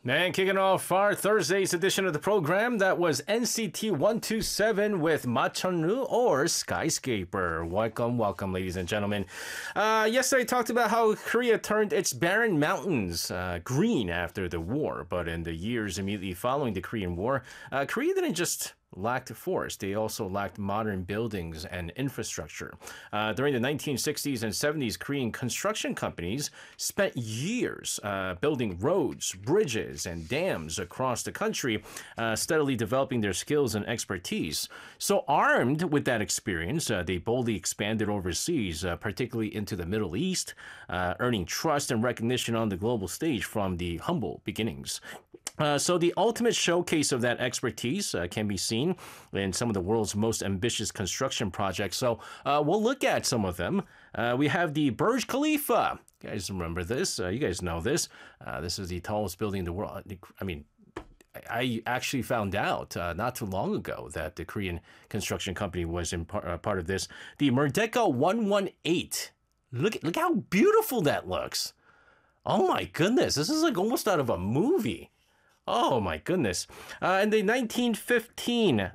And kicking off our Thursday's edition of the program, that was NCT 127 with Machonru or Skyscraper. Welcome, ladies and gentlemen. Yesterday I talked about how Korea turned its barren mountains green after the war. But in the years immediately following the Korean War, Korea didn't just lacked forest. They also lacked modern buildings and infrastructure. During the 1960s and 70s, Korean construction companies spent years building roads, bridges, and dams across the country, steadily developing their skills and expertise. So armed with that experience, they boldly expanded overseas, particularly into the Middle East, earning trust and recognition on the global stage from the humble beginnings. So the ultimate showcase of that expertise can be seen in some of the world's most ambitious construction projects. So we'll look at some of them. We have the Burj Khalifa. You guys remember this? You guys know this. This is the tallest building in the world. I mean, I actually found out not too long ago that the Korean construction company was in part of this. The Merdeka 118. Look how beautiful that looks. Oh my goodness. This is like almost out of a movie. Oh my goodness. And the 1915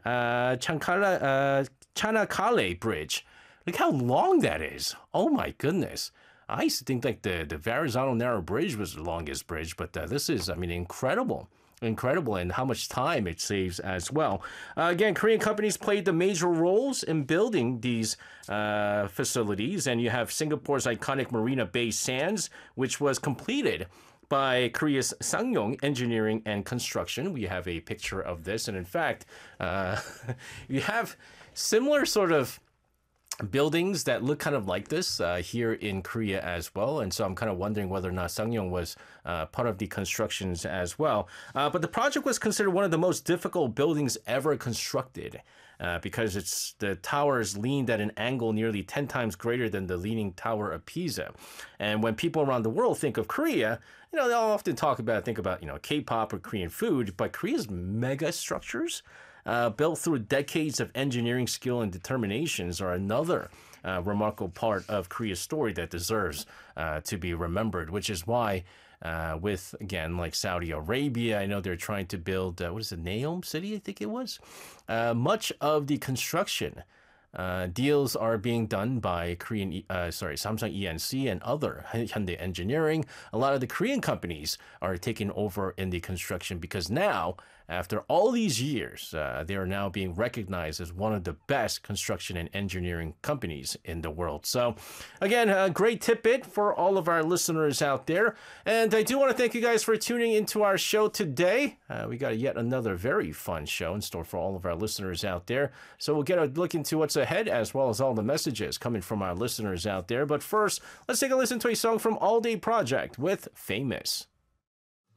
Chanakale Bridge. Look how long that is. Oh my goodness. I used to think like the Verrazano Narrow Bridge was the longest bridge, but this is, I mean, incredible. Incredible, and how much time it saves as well. Again, Korean companies played the major roles in building these facilities, and you have Singapore's iconic Marina Bay Sands, which was completed by Korea's Ssangyong Engineering and Construction. We have a picture of this, and in fact, you have similar sort of buildings that look kind of like this here in Korea as well. And so I'm kind of wondering whether or not Ssangyong was part of the constructions as well. But the project was considered one of the most difficult buildings ever constructed because the towers leaned at an angle nearly 10 times greater than the Leaning Tower of Pisa. And when people around the world think of Korea, they'll often think about K-pop or Korean food, but Korea's mega structures built through decades of engineering skill and determinations are another remarkable part of Korea's story that deserves to be remembered, which is why with, again, like Saudi Arabia, I know they're trying to build, Neom City, I think it was? Much of the construction deals are being done by Samsung E&C and other Hyundai Engineering. A lot of the Korean companies are taking over in the construction because now, after all these years, they are now being recognized as one of the best construction and engineering companies in the world. So, again, a great tidbit for all of our listeners out there. And I do want to thank you guys for tuning into our show today. We got yet another very fun show in store for all of our listeners out there. So we'll get a look into what's ahead, as well as all the messages coming from our listeners out there. But first, let's take a listen to a song from All Day Project with Famous.